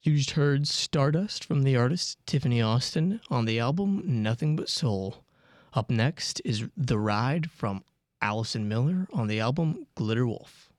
You just heard Stardust from the artist Tiffany Austin on the album Nothing But Soul. Up next is The Ride from Allison Miller on the album Glitter Wolf.